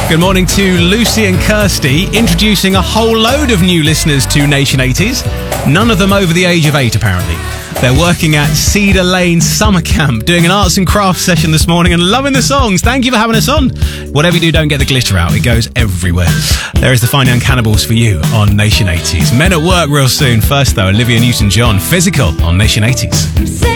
Good morning to Lucy and Kirsty, introducing a whole load of new listeners to Nation 80s. None of them over the age of 8, apparently. They're working at Cedar Lane Summer Camp, doing an arts and crafts session this morning and loving the songs. Thank you for having us on. Whatever you do, don't get the glitter out. It goes everywhere. There is the Fine Young Cannibals for you on Nation 80s. Men at Work real soon. First, though, Olivia Newton-John, Physical on Nation 80s.